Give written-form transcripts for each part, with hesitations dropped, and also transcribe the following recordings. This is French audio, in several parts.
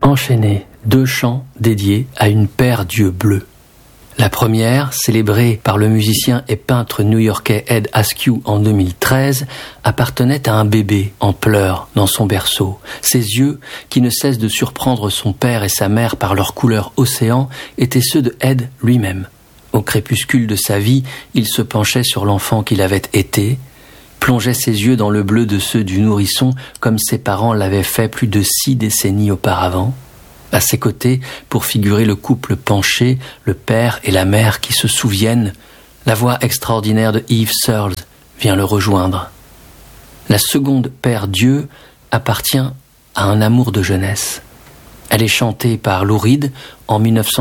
enchaîner 2 chants dédiés à une paire d'yeux bleus. La première, célébrée par le musicien et peintre new-yorkais Ed Askew en 2013, appartenait à un bébé en pleurs dans son berceau. Ses yeux, qui ne cessent de surprendre son père et sa mère par leur couleur océan, étaient ceux de Ed lui-même. Au crépuscule de sa vie, il se penchait sur l'enfant qu'il avait été, plongeait ses yeux dans le bleu de ceux du nourrisson comme ses parents l'avaient fait plus de 6 décennies auparavant. À ses côtés, pour figurer le couple penché, le père et la mère qui se souviennent, la voix extraordinaire de Eve Searles vient le rejoindre. La seconde paire d'yeux appartient à un amour de jeunesse. Elle est chantée par Lou Reed en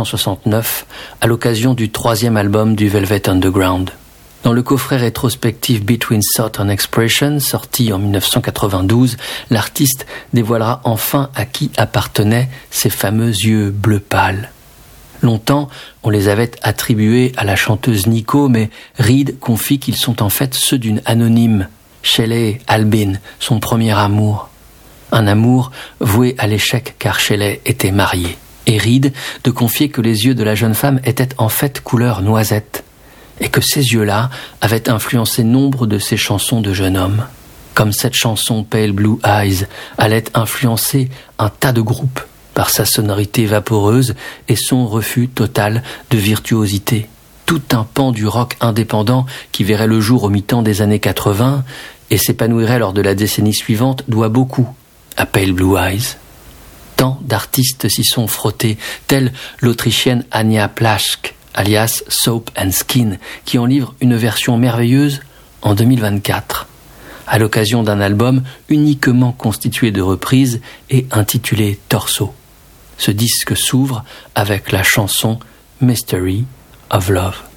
1969 à l'occasion du 3e album du Velvet Underground. Dans le coffret rétrospectif Between Thought and Expression, sorti en 1992, l'artiste dévoilera enfin à qui appartenaient ces fameux yeux bleu pâle. Longtemps, on les avait attribués à la chanteuse Nico, mais Reed confie qu'ils sont en fait ceux d'une anonyme, Shelley Albin, son premier amour. Un amour voué à l'échec car Shelley était mariée. Et Reed de confier que les yeux de la jeune femme étaient en fait couleur noisette, et que ces yeux-là avaient influencé nombre de ses chansons de jeune homme. Comme cette chanson Pale Blue Eyes allait influencer un tas de groupes par sa sonorité vaporeuse et son refus total de virtuosité. Tout un pan du rock indépendant qui verrait le jour au mi-temps des années 80 et s'épanouirait lors de la décennie suivante doit beaucoup à Pale Blue Eyes. Tant d'artistes s'y sont frottés, telle l'Autrichienne Anja Plaschke, alias Soap and Skin, qui en livre une version merveilleuse en 2024, à l'occasion d'un album uniquement constitué de reprises et intitulé Torso. Ce disque s'ouvre avec la chanson Mystery of Love.